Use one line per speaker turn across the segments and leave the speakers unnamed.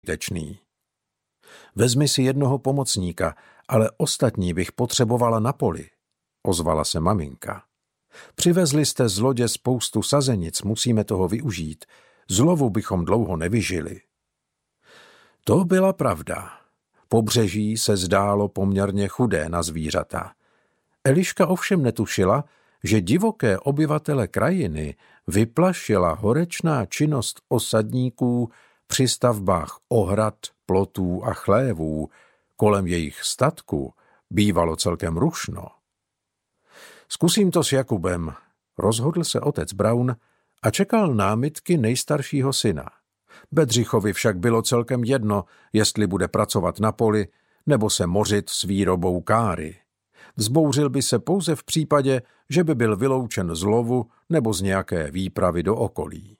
tečný. Vezmi si jednoho pomocníka, ale ostatní bych potřebovala na poli, ozvala se maminka. Přivezli jste z lodě spoustu sazenic, musíme toho využít. Z lovu bychom dlouho nevyžili. To byla pravda. Pobřeží se zdálo poměrně chudé na zvířata. Eliška ovšem netušila, že divoké obyvatele krajiny vyplašila horečná činnost osadníků při stavbách ohrad, plotů a chlévů. Kolem jejich statku bývalo celkem rušno. Zkusím to s Jakubem, rozhodl se otec Braun a čekal námitky nejstaršího syna. Bedřichovi však bylo celkem jedno, jestli bude pracovat na poli nebo se mořit s výrobou káry. Vzbouřil by se pouze v případě, že by byl vyloučen z lovu nebo z nějaké výpravy do okolí.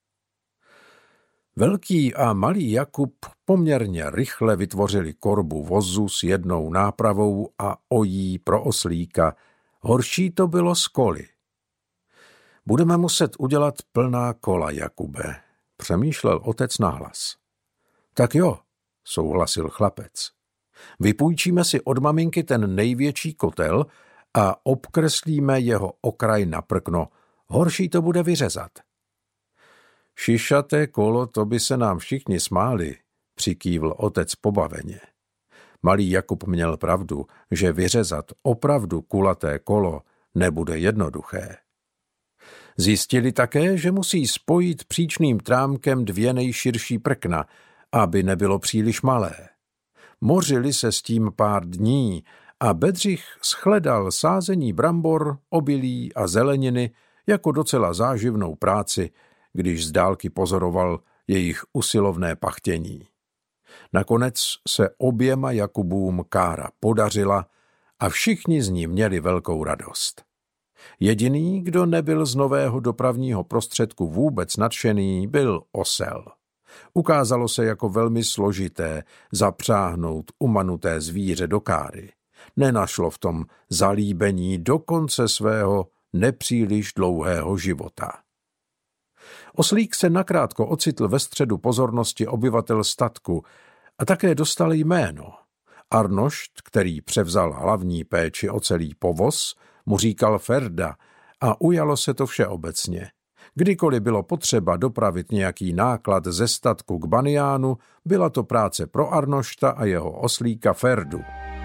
Velký a malý Jakub poměrně rychle vytvořili korbu vozu s jednou nápravou a ojí pro oslíka. Horší to bylo s koly. Budeme muset udělat plná kola, Jakube, přemýšlel otec nahlas. Tak jo, souhlasil chlapec. Vypůjčíme si od maminky ten největší kotel a obkreslíme jeho okraj na prkno. Horší to bude vyřezat. Šišaté kolo, to by se nám všichni smáli, přikývl otec pobaveně. Malý Jakub měl pravdu, že vyřezat opravdu kulaté kolo nebude jednoduché. Zjistili také, že musí spojit příčným trámkem dvě nejširší prkna, aby nebylo příliš malé. Mořili se s tím pár dní a Bedřich shledal sázení brambor, obilí a zeleniny jako docela záživnou práci, když z dálky pozoroval jejich usilovné pachtění. Nakonec se oběma Jakubům kára podařila a všichni z ní měli velkou radost. Jediný, kdo nebyl z nového dopravního prostředku vůbec nadšený, byl osel. Ukázalo se jako velmi složité zapřáhnout umanuté zvíře do káry. Nenašlo v tom zalíbení do konce svého nepříliš dlouhého života. Oslík se nakrátko ocitl ve středu pozornosti obyvatel statku a také dostal jméno. Arnošt, který převzal hlavní péči o celý povoz, mu říkal Ferda a ujalo se to všeobecně. Kdykoliv bylo potřeba dopravit nějaký náklad ze statku k Baniánu, byla to práce pro Arnošta a jeho oslíka Ferdu.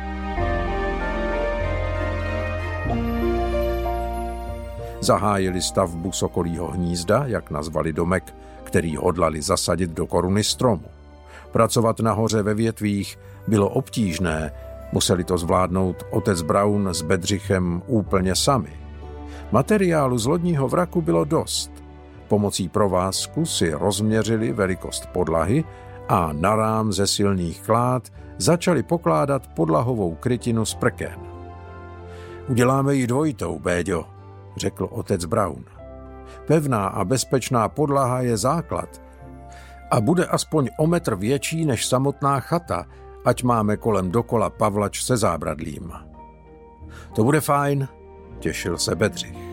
Zahájili stavbu sokolího hnízda, jak nazvali domek, který hodlali zasadit do koruny stromu. Pracovat nahoře ve větvích bylo obtížné, museli to zvládnout otec Braun s Bedřichem úplně sami. Materiálu z lodního vraku bylo dost. Pomocí provázku si rozměřili velikost podlahy a na rám ze silných klád začali pokládat podlahovou krytinu z prken. Uděláme ji dvojitou, Béďo, řekl otec Braun. Pevná a bezpečná podlaha je základ a bude aspoň o metr větší než samotná chata, ať máme kolem dokola pavlač se zábradlím. To bude fajn, těšil se Bedřich.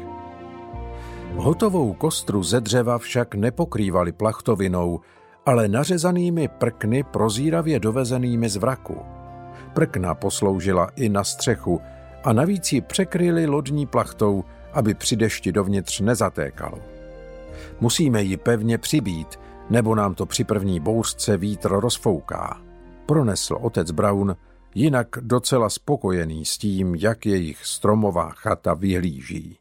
Hotovou kostru ze dřeva však nepokrývali plachtovinou, ale nařezanými prkny prozíravě dovezenými z vraku. Prkna posloužila i na střechu a navíc ji překryli lodní plachtou, aby při dešti dovnitř nezatékalo. Musíme ji pevně přibít, nebo nám to při první bouřce vítr rozfouká, pronesl otec Braun, jinak docela spokojený s tím, jak jejich stromová chata vyhlíží.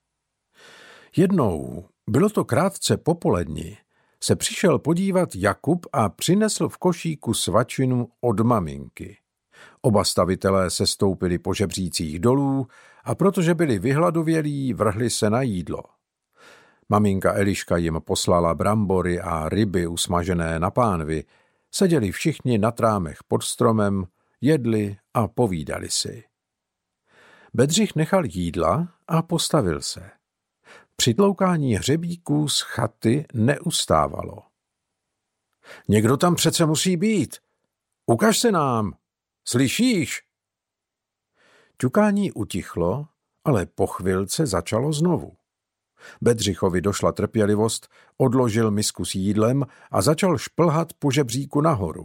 Jednou, bylo to krátce po poledni, se přišel podívat Jakub a přinesl v košíku svačinu od maminky. Oba stavitelé sestoupili po žebřících dolů a protože byli vyhladovělí, vrhli se na jídlo. Maminka Eliška jim poslala brambory a ryby usmažené na pánvi. Seděli všichni na trámech pod stromem, jedli a povídali si. Bedřich nechal jídla a postavil se. Při tloukání hřebíků z chaty neustávalo. Někdo tam přece musí být. Ukaž se nám. Slyšíš? Ťukání utichlo, ale po chvilce začalo znovu. Bedřichovi došla trpělivost, odložil misku s jídlem a začal šplhat po žebříku nahoru.